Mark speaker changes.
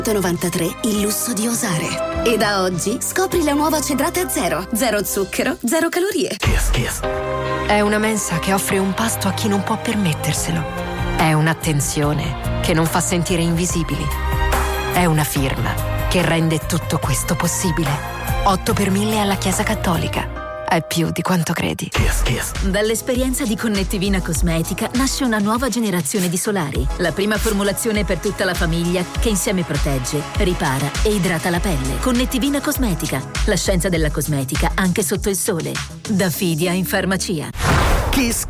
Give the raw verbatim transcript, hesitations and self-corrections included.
Speaker 1: novantatré il lusso di osare. E da oggi scopri la nuova Cedrata Zero. Zero zucchero, zero calorie.
Speaker 2: Kiss, kiss.
Speaker 3: È una mensa che offre un pasto a chi non può permetterselo. È un'attenzione che non fa sentire invisibili. È una firma che rende tutto questo possibile. otto per mille alla Chiesa Cattolica. È più di quanto credi.
Speaker 2: Kiss, kiss.
Speaker 4: Dall'esperienza di Connettivina Cosmetica nasce una nuova generazione di solari. La prima formulazione per tutta la famiglia che insieme protegge, ripara e idrata la pelle. Connettivina Cosmetica. La scienza della cosmetica anche sotto il sole. Da Fidia in farmacia.
Speaker 2: Kiss